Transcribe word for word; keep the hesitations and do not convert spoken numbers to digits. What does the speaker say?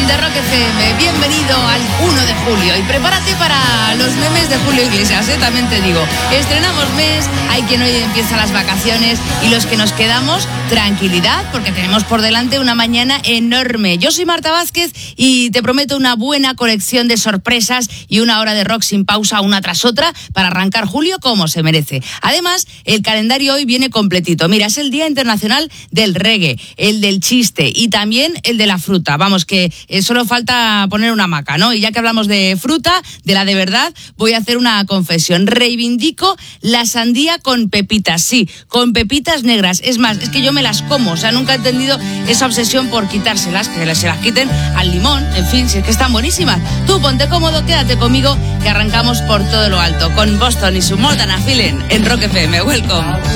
de Rock F M. Bienvenido al uno de julio y prepárate para los memes de Julio Iglesias, ¿eh? También te digo, estrenamos mes, hay quien hoy empieza las vacaciones y los que nos quedamos, tranquilidad, porque tenemos por delante una mañana enorme. Yo soy Marta Vázquez y te prometo una buena colección de sorpresas y una hora de rock sin pausa una tras otra para arrancar julio como se merece. Además, el calendario hoy viene completito. Mira, es el Día Internacional del Reggae, el del chiste y también el de la fruta. Vamos, que eh, solo falta poner una hamaca, ¿no? Y ya que hablamos de fruta, de la de verdad, voy a hacer una confesión. Reivindico la sandía con pepitas, sí, con pepitas negras. Es más, es que yo me las como, o sea, nunca he entendido esa obsesión por quitárselas, que se las quiten al limón, en fin, si es que están buenísimas. Tú ponte cómodo, quédate conmigo, que arrancamos por todo lo alto, con Boston y su More Than a Feeling en Rock F M. Welcome.